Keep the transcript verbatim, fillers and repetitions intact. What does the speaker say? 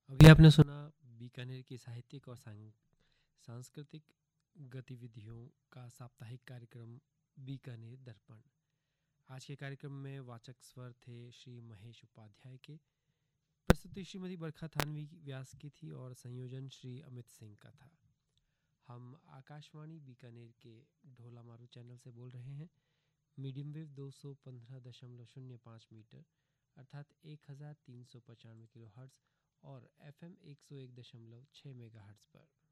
अभी आपने सुना बीकानेर की साहित्यिक और सांग- सांस्कृतिक गतिविधियों का साप्ताहिक कार्यक्रम बीकानेर दर्पण। आज के कार्यक्रम में वाचक स्वर थे श्री महेश उपाध्याय के, प्रस्तुति श्रीमती बरखा थानवी व्यास की थी और संयोजन श्री अमित सिंह का था। हम आकाशवाणी बीकानेर के ढोला मारू चैनल से बोल रहे हैं। मीडियम वेव दो सौ पंद्रह दशमलव शून्य पाँच मीटर अर्थात एक हज़ार तीन सौ पचानवे किलो हर्ट्ज और एफ एम एक सौ एक दशमलव छः मेगा हर्ट्ज पर।